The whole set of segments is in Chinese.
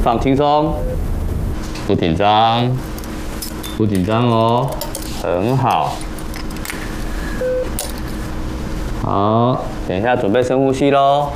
放轻松，不紧张，不紧张哦，很好。好，等一下准备深呼吸咯。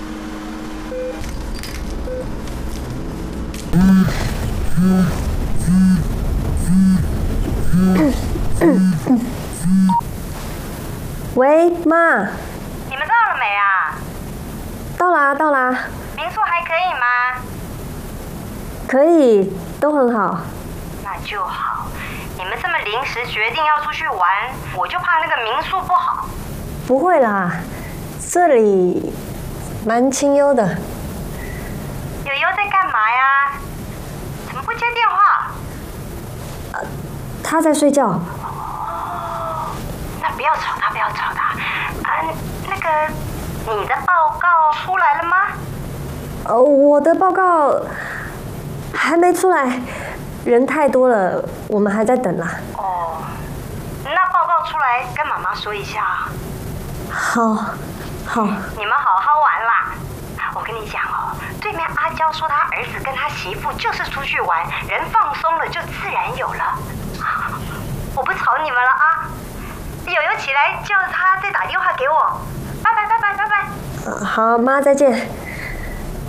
喂，妈。 你们到了没啊？ 到啦，到啦。 民宿还可以吗？ 可以，都很好。 那就好。你们这么临时决定要出去玩，我就怕那个民宿不好。 不会啦，这里蛮清幽的。 友友在干嘛呀？怎么不接电话？ 他在睡觉。 那不要吵他，不要吵他。那个，你的报告出来了吗？ 我的报告还没出来，人太多了，我们还在等啦。 哦，那报告出来跟妈妈说一下。 好，好。 你们好好玩啦。我跟你讲哦，对面阿娇说他儿子跟他媳妇就是出去玩，人放松了就自然有了。我不吵你们了啊。友友起来叫他再打电话给我。拜拜拜拜拜拜。 好，妈再见。